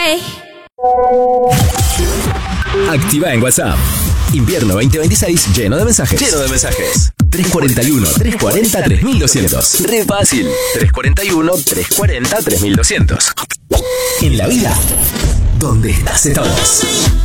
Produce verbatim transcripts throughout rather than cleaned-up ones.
Activa en WhatsApp. Invierno veinte veintiséis lleno de mensajes. Lleno de mensajes. tres cuarenta y uno, tres cuarenta, tres mil doscientos. Re fácil. tres cuarenta y uno, tres cuarenta, tres mil doscientos. En la vida, donde estás de todos.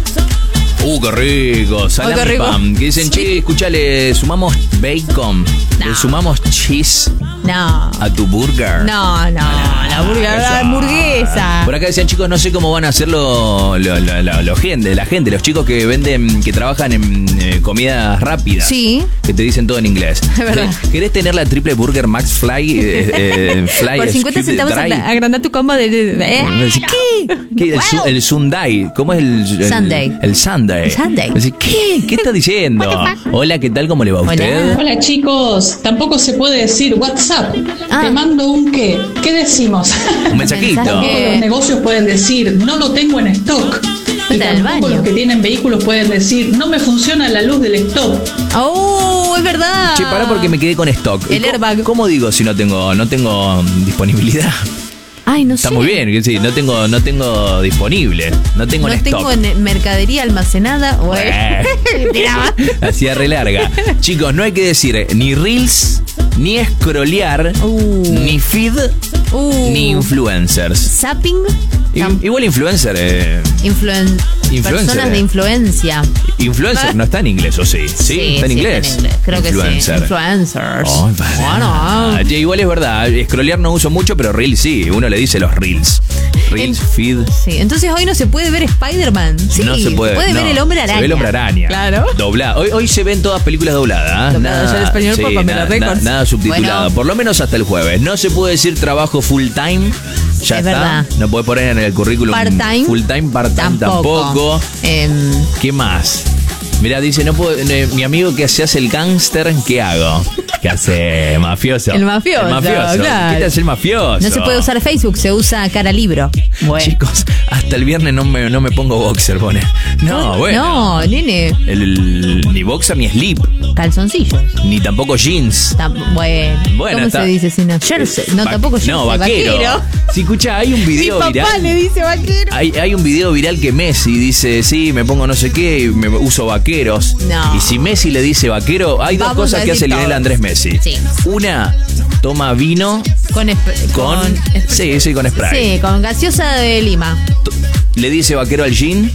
Uh, qué rico. Salami qué rico. Pam. Que dicen, che, escuchale, sumamos bacon. No. Le sumamos cheese No. a tu burger. No, no, la burger, la hamburguesa. Por acá decían, chicos, no sé cómo van a hacerlo lo, lo, lo, lo gente, la gente, los chicos que venden, que trabajan en eh, comidas rápidas. Sí. Que te dicen todo en inglés. Es verdad. ¿Querés tener la triple burger Max Fly? Eh, eh, fly Por cincuenta Scoop centavos Dry? agrandar tu combo de... de- de- ¿eh? Decís, ¿Qué? ¿Qué? El, su- el Sunday. ¿Cómo es el, el Sunday. El Sunday. El Sunday. Decís, ¿qué? ¿Qué está diciendo? Hola, ¿qué tal? ¿Cómo le va a Hola. usted? Hola chicos, tampoco se puede decir WhatsApp. Ah. Te mando un qué. ¿Qué decimos? Un mensajito. Mensaje. Los negocios pueden decir, no lo tengo en stock. Y Está en el tampoco baño. los que tienen vehículos pueden decir, no me funciona la luz del stop. Oh, es verdad. Che, pará porque me quedé con stock. El ¿Cómo- airbag. ¿Cómo digo si no tengo, no tengo disponibilidad? Ay, no Está sé. muy bien, que sí, no tengo, no tengo disponible, no tengo No en tengo stock. en mercadería almacenada. Güey. Eh. Tiraba. Hacía re larga. Chicos, no hay que decir ni reels, ni scrollear, Uh. ni feed, Uh. ni influencers. Zapping. I- Tam- igual influencer, eh, influen- Influencer, Personas eh. de influencia. influencer no está en inglés, ¿o sí? Sí, está en inglés. está en inglés. Creo influencer. que sí. Influencers. Oh, para. Bueno. Che, igual es verdad, scrollear no uso mucho, pero reels sí, uno le dice los reels. Reels, En- feed. Sí, entonces hoy no se puede ver Spider-Man. Sí, no se puede. ver no. el hombre araña. Se ve el hombre araña. Claro. Doblado. Hoy, hoy se ven todas películas dobladas. ¿eh? Doblado, ya en español por Pamela nada, Records. na- nada subtitulado. Bueno. Por lo menos hasta el jueves. No se puede decir trabajo full time. Ya Es está. verdad. No puede poner en el currículum Part-time. full time, part-time tampoco. Tampoco. Em, ¿Qué más? Mirá, dice, no puedo, eh, mi amigo que se hace el gángster, ¿qué hago? ¿Qué hace? Mafioso. El mafioso, El mafioso. claro. ¿Qué te hace el mafioso? no se puede usar Facebook, se usa cara libro. Bueno. Chicos, hasta el viernes no me, no me pongo boxer, pone. No, bueno. No, nene. El, el- ni boxer ni slip, Calzoncillos. ni tampoco jeans. Tam- bueno, Bueno, ¿cómo está- se dice si no? Jersey. No, Va- tampoco jersey. No, vaquero. Si escucha, hay un Mi video papá viral. le dice vaquero. Hay, hay un video viral que Messi dice, sí, me pongo no sé qué y me uso vaqueros. No. Y si Messi le dice vaquero, hay dos Vamos cosas a que hace decir Lionel todo. Andrés Messi. Sí. Una, toma vino Con, esp- con... sí, sí, con spray. Sí, con gaseosa de Lima. Le dice vaquero al jean.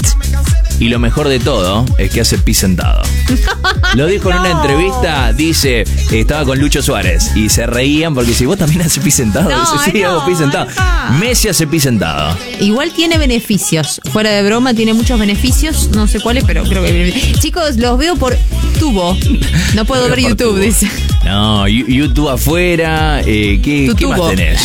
Y lo mejor de todo es que hace pis sentado. Lo dijo en una No. entrevista, dice, estaba con Lucho Suárez y se reían porque si vos también haces pis sentado. No, Dice, sí, no, hago pis sentado. no. Messi hace pis sentado. Igual tiene beneficios. Fuera de broma, tiene muchos beneficios. No sé cuáles, pero creo que... Chicos, los veo por tubo. No puedo ver Por YouTube, tubo. dice. No, Yu- YouTube afuera. Eh, ¿Qué, Tu qué más tubo. tenés?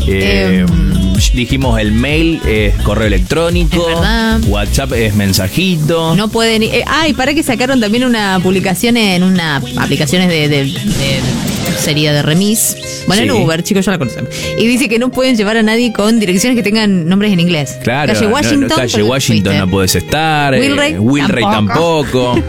Eh, Em. dijimos el mail es correo electrónico. Es verdad. WhatsApp es mensajito. No pueden... Eh, ay, para que sacaron también una publicación en una... Aplicaciones de... de, de sería de remis. Bueno, Sí. en Uber, chicos, ya la conocen. Y dice que no pueden llevar a nadie con direcciones que tengan nombres en inglés. Claro, Calle no, no, Washington. calle pues, Washington fuiste. no puedes estar. Wilray, eh, Wilray tampoco.